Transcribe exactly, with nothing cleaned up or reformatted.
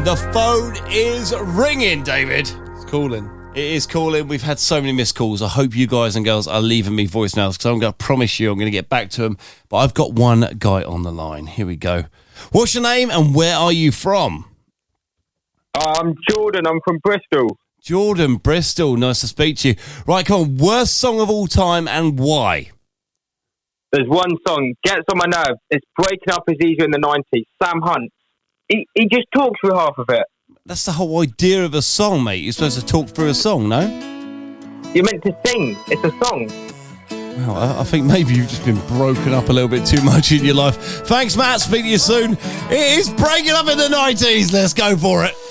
The phone is ringing, David. It's calling. It is calling. We've had so many missed calls. I hope you guys and girls are leaving me voicemails because I'm going to promise you I'm going to get back to them. But I've got one guy on the line. Here we go. What's your name and where are you from? I'm Jordan. I'm from Bristol. Jordan, Bristol. Nice to speak to you. Right, come on. Worst song of all time and why? There's one song, gets on my nerves. It's Breaking Up Is Easier in the nineties. Sam Hunt. He, he just talks through half of it. That's the whole idea of a song, mate. You're supposed to talk through a song, no? You're meant to sing. It's a song. Well, I, I think maybe you've just been broken up a little bit too much in your life. Thanks, Matt. Speak to you soon. It is Breaking Up in the nineties. Let's go for it.